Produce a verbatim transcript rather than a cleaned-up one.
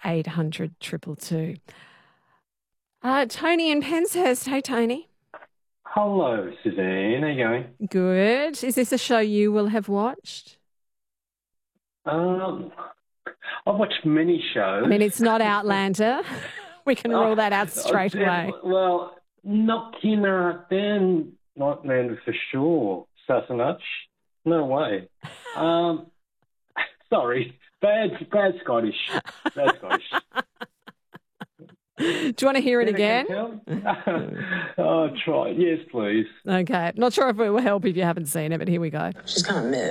eight hundred two two two. Uh, Tony in Penshurst. Hey, Tony. Hello, Suzanne. How you going? Good. Is this a show you will have watched? Um, I've watched many shows. I mean, it's not Outlander. We can rule that out straight oh, away. Well, not Kina, then not Outlander for sure. Sassenach. No way. Um, sorry. Bad, bad Scottish. Bad Scottish. Do you want to hear it again? Oh, try. Yes, please. Okay. Not sure if it will help if you haven't seen it, but here we go. She's kind of mid.